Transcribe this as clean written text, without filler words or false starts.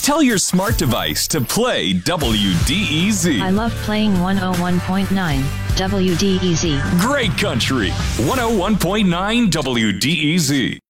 Tell your smart device to play WDEZ. I love playing 101.9 WDEZ. Great country. 101.9 WDEZ.